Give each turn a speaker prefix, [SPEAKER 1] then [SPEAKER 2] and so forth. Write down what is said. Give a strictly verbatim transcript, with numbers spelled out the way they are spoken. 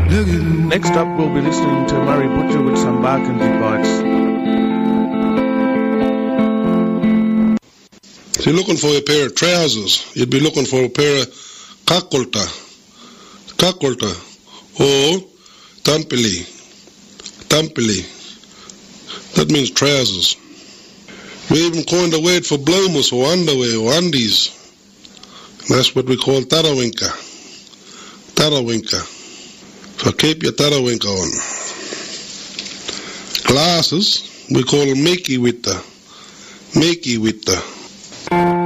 [SPEAKER 1] Next up, we'll be listening to Murray Butcher with some Barkensy Bites.
[SPEAKER 2] If you're looking for a pair of trousers, you'd be looking for a pair of kakolta, kakolta, or tampili, tampili. That means trousers. We even coined a word for bloomers or underwear or undies. That's what we call tarawinka. Tarawinka. So keep your tarawinka on. Glasses, we call makey witta. Makey witta.